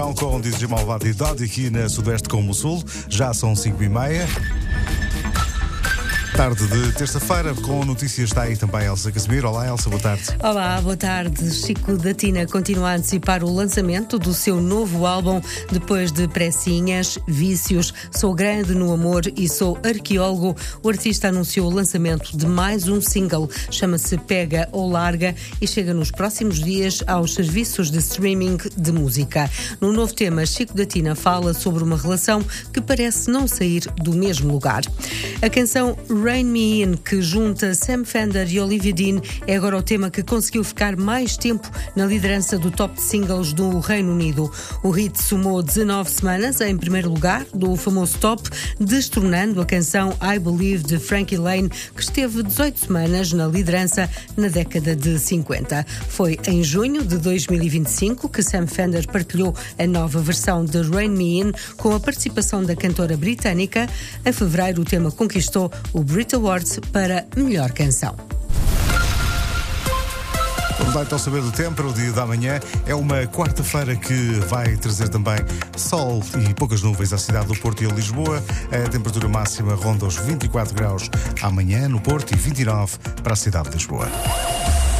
Com DJ Malvado e Dodi aqui na Sudeste como o Sul, já são 5h30. Tarde de terça-feira, com notícias está aí também Elsa Casimiro. Olá Elsa, boa tarde. Olá, boa tarde. Chico da Tina continua a antecipar o lançamento do seu novo álbum depois de pressinhas, vícios, Sou Grande no Amor e Sou Arqueólogo. O artista anunciou o lançamento de mais um single, chama-se Pega ou Larga e chega nos próximos dias aos serviços de streaming de música. No novo tema, Chico da Tina fala sobre uma relação que parece não sair do mesmo lugar. A canção Rain Me In, que junta Sam Fender e Olivia Dean, é agora o tema que conseguiu ficar mais tempo na liderança do top de singles do Reino Unido. O hit somou 19 semanas em primeiro lugar do famoso top, destronando a canção I Believe de Frankie Lane, que esteve 18 semanas na liderança na década de 50. Foi em junho de 2025 que Sam Fender partilhou a nova versão de Rain Me In com a participação da cantora britânica. Em fevereiro, o tema conquistou o Brit Awards para melhor canção. Vamos lá então saber do tempo para o dia da manhã. É uma quarta-feira que vai trazer também sol e poucas nuvens à cidade do Porto e a Lisboa. A temperatura máxima ronda os 24 graus amanhã no Porto e 29 para a cidade de Lisboa.